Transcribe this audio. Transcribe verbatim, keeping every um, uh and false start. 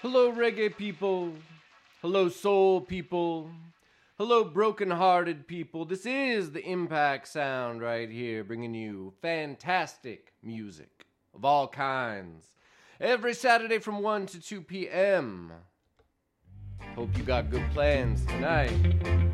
Hello, reggae people. Hello, soul people. Hello, broken-hearted people. This is the Impact Sound right here, bringing you fantastic music of all kinds every Saturday from one to two p.m. Hope you got good plans tonight.